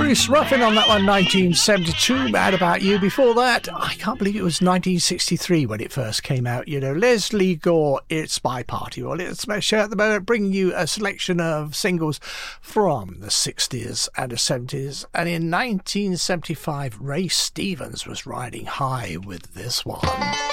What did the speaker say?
Bruce Ruffin on that one, 1972, Mad About You. Before that, I can't believe it was 1963 when it first came out. You know, Leslie Gore, It's My Party. Well, it's my show at the moment, bringing you a selection of singles from the 60s and the 70s. And in 1975, Ray Stevens was riding high with this one.